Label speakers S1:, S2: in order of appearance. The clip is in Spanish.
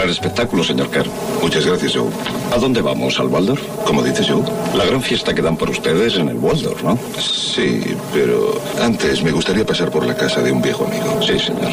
S1: gran espectáculo, señor Kerr.
S2: Muchas gracias, Joe.
S1: ¿A dónde vamos? ¿Al Waldorf?
S2: ¿Cómo dices, Joe?
S1: La gran fiesta que dan por ustedes en el Waldorf, ¿no?
S2: Sí, pero antes me gustaría pasar por la casa de un viejo amigo.
S1: Sí, señor.